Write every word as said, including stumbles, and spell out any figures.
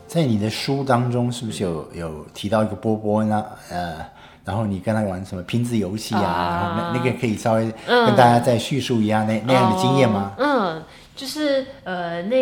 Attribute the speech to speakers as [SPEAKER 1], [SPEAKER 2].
[SPEAKER 1] 在你的书当中是不是有有提到一个波波呢？呃，然后你跟他玩什么拼字游戏啊？啊然后那那个可以稍微跟大家再叙述一下那、嗯、那样的经验吗？
[SPEAKER 2] 嗯，就是呃那。